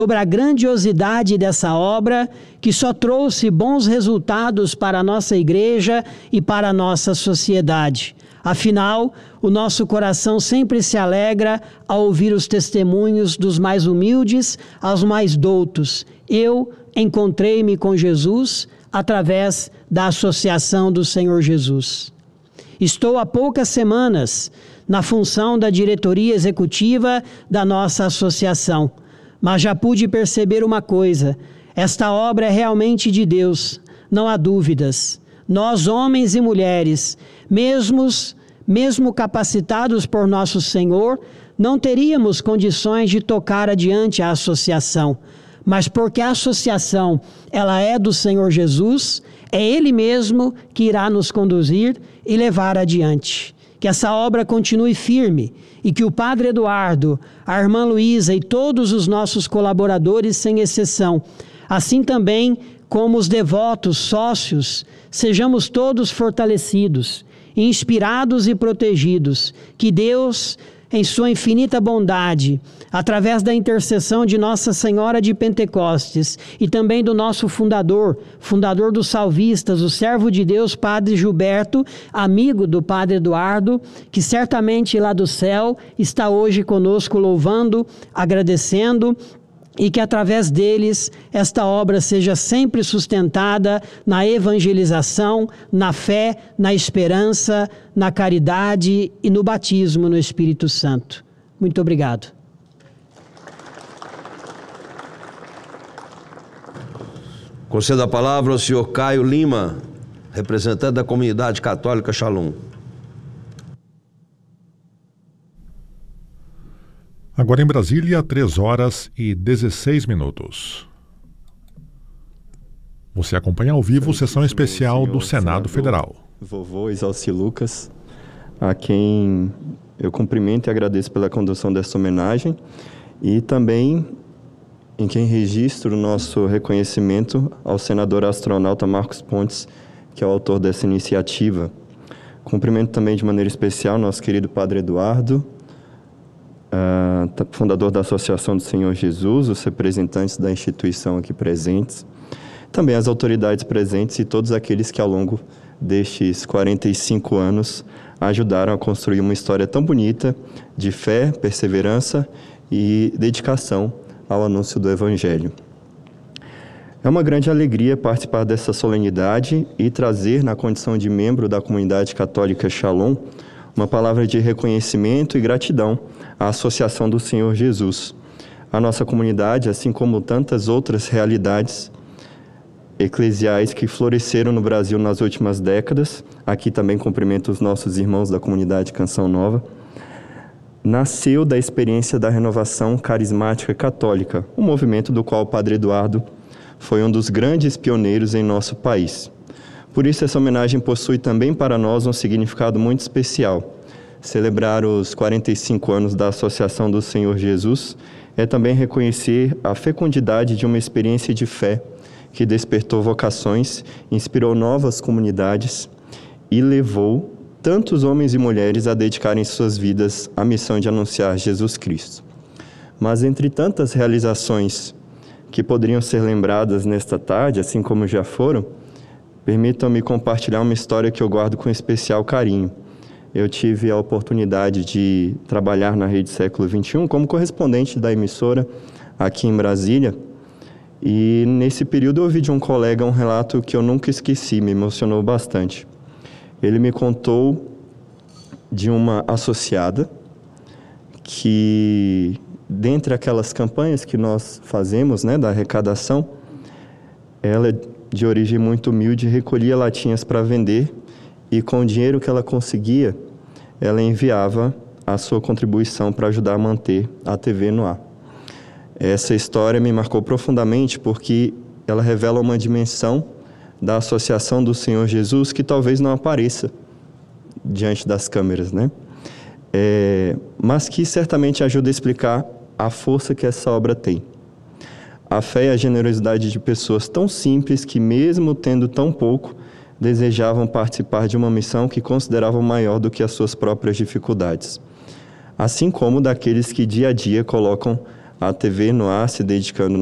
sobre a grandiosidade dessa obra, que só trouxe bons resultados para a nossa igreja e para a nossa sociedade. Afinal, o nosso coração sempre se alegra ao ouvir os testemunhos dos mais humildes aos mais doutos. Eu encontrei-me com Jesus através da Associação do Senhor Jesus. Estou há poucas semanas na função da diretoria executiva da nossa associação, mas já pude perceber uma coisa: esta obra é realmente de Deus, não há dúvidas. Nós, homens e mulheres, mesmo capacitados por nosso Senhor, não teríamos condições de tocar adiante a associação. Mas porque a associação, ela é do Senhor Jesus, é Ele mesmo que irá nos conduzir e levar adiante. Que essa obra continue firme e que o Padre Eduardo, a Irmã Luísa e todos os nossos colaboradores, sem exceção, assim também como os devotos, sócios, sejamos todos fortalecidos, inspirados e protegidos. Que Deus, em sua infinita bondade, através da intercessão de Nossa Senhora de Pentecostes e também do nosso fundador dos salvistas, o servo de Deus, Padre Gilberto, amigo do Padre Eduardo, que certamente lá do céu está hoje conosco louvando, agradecendo, e que através deles esta obra seja sempre sustentada na evangelização, na fé, na esperança, na caridade e no batismo no Espírito Santo. Muito obrigado. Concedo a palavra ao senhor Caio Lima, representante da comunidade católica Shalom. Agora em Brasília, 3h16. Você acompanha ao vivo sessão especial do Senado Federal. Vovô Exalci Lucas, a quem eu cumprimento e agradeço pela condução desta homenagem, e também em quem registro o nosso reconhecimento ao senador astronauta Marcos Pontes, que é o autor dessa iniciativa. Cumprimento também de maneira especial nosso querido Padre Eduardo, fundador da Associação do Senhor Jesus, os representantes da instituição aqui presentes, também as autoridades presentes e todos aqueles que ao longo destes 45 anos ajudaram a construir uma história tão bonita de fé, perseverança e dedicação ao anúncio do Evangelho. É uma grande alegria participar dessa solenidade e trazer, na condição de membro da comunidade católica Shalom, uma palavra de reconhecimento e gratidão à Associação do Senhor Jesus. A nossa comunidade, assim como tantas outras realidades eclesiais que floresceram no Brasil nas últimas décadas, aqui também cumprimento os nossos irmãos da comunidade Canção Nova, nasceu da experiência da renovação carismática católica, um movimento do qual o Padre Eduardo foi um dos grandes pioneiros em nosso país. Por isso, essa homenagem possui também para nós um significado muito especial. Celebrar os 45 anos da Associação do Senhor Jesus é também reconhecer a fecundidade de uma experiência de fé que despertou vocações, inspirou novas comunidades e levou tantos homens e mulheres a dedicarem suas vidas à missão de anunciar Jesus Cristo. Mas entre tantas realizações que poderiam ser lembradas nesta tarde, assim como já foram, permitam-me compartilhar uma história que eu guardo com especial carinho. Eu tive a oportunidade de trabalhar na Rede Século XXI como correspondente da emissora aqui em Brasília, e nesse período eu ouvi de um colega um relato que eu nunca esqueci, me emocionou bastante. Ele me contou de uma associada que, dentre aquelas campanhas que nós fazemos, da arrecadação, ela, de origem muito humilde, recolhia latinhas para vender e, com o dinheiro que ela conseguia, ela enviava a sua contribuição para ajudar a manter a TV no ar. Essa história me marcou profundamente porque ela revela uma dimensão da Associação do Senhor Jesus que talvez não apareça diante das câmeras, mas que certamente ajuda a explicar a força que essa obra tem. A fé e a generosidade de pessoas tão simples que, mesmo tendo tão pouco, desejavam participar de uma missão que consideravam maior do que as suas próprias dificuldades. Assim como daqueles que dia a dia colocam a TV no ar se dedicando